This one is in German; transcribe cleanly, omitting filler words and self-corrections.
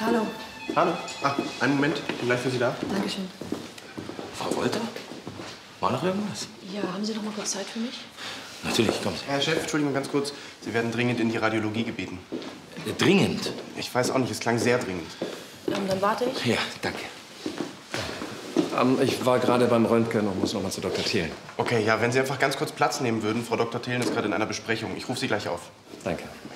Hallo. Hallo. Ah, einen Moment. Ich bin gleich für Sie da. Dankeschön. Frau Wolter? War noch irgendwas? Ja, haben Sie noch mal kurz Zeit für mich? Natürlich, kommt. Herr Chef, Entschuldigung, ganz kurz. Sie werden dringend in die Radiologie gebeten. Dringend? Ich weiß auch nicht, es klang sehr dringend. Dann warte ich. Ja, danke. Ich war gerade beim Röntgen und muss noch mal zu Dr. Thelen. Okay, ja, wenn Sie einfach ganz kurz Platz nehmen würden. Frau Dr. Thelen ist gerade in einer Besprechung. Ich rufe Sie gleich auf. Danke.